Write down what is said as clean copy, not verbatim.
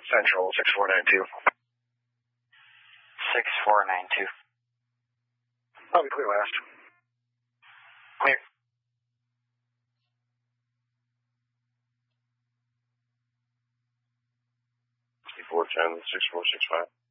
Central 6492. 6492. I'll be clear last. Clear. C410 6465.